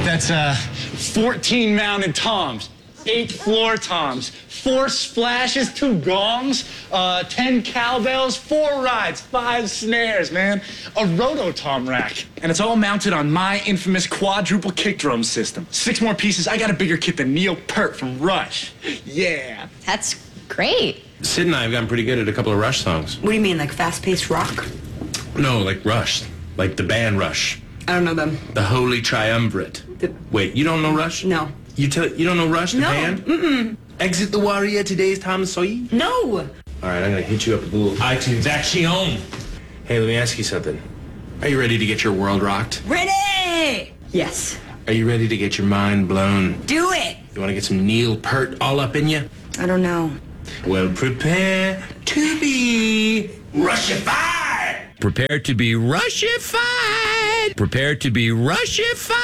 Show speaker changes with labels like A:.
A: That's 14 mounted toms, 8 floor toms, 4 splashes, 2 gongs, 10 cowbells, 4 rides, 5 snares, man. A rototom rack. And it's all mounted on my infamous quadruple kick drum system. 6 more pieces. I got a bigger kit than Neil Peart from Rush. Yeah.
B: That's great.
C: Sid and I have gotten pretty good at a couple of Rush songs.
D: What do you mean, like fast-paced rock?
C: No, like Rush. Like the band Rush.
D: I don't know them.
C: The Holy Triumvirate. Wait, you don't know Rush?
D: No.
C: You don't know Rush, the band?
D: Mm-mm.
C: Exit the Warrior, Today's Tom Sawyer?
D: No.
C: All right, I'm going to hit you up with a little iTunes action. Hey, let me ask you something. Are you ready to get your world rocked?
D: Ready! Yes.
C: Are you ready to get your mind blown?
D: Do it!
C: You want to get some Neil Peart all up in you?
D: I don't know.
C: Well, prepare to be Rushified!
E: Prepare to be Rushified. Prepare to be Rushified.